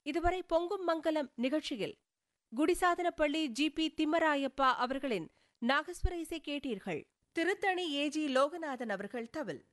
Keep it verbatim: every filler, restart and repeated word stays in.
இதுவரை பொங்கும் மங்கலம் நிகழ்ச்சியில் குடிசாதனப்பள்ளி ஜி பி திம்மராயப்பா அவர்களின் நாகஸ்வர இசை கேட்டீர்கள். திருத்தணி ஏ ஜி லோகநாதன் அவர்கள் தவில்.